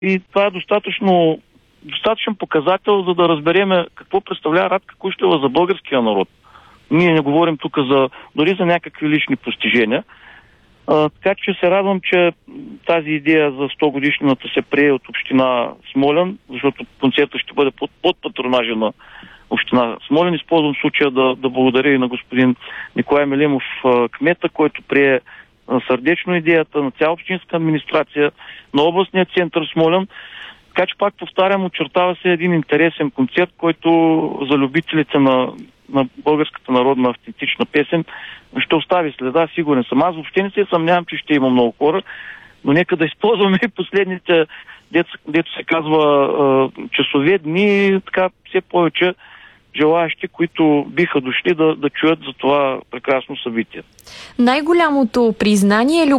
И това е достатъчен показател, за да разбереме какво представлява Радка Кущева за българския народ. Ние не говорим тук дори за някакви лични постижения. Така че се радвам, че тази идея за 100 годишнината се прие от община Смолян, защото концертът ще бъде под патронажа на община Смолян. Използвам случая да благодаря и на господин Николай Мелимов, кмета, който прие сърдечно идеята на цяла общинска администрация, на областния център Смолян. Така че, пак повтарям, очертава се един интересен концерт, който за любителите на българската народна автентична песен ще остави следа, сигурен съм. Аз въобще не се съмнявам, че ще има много хора, но нека да използваме и последните, дето се казва, часове, дни, така все повече желаящи, които биха дошли да чуят за това прекрасно събитие. Най-голямото признание е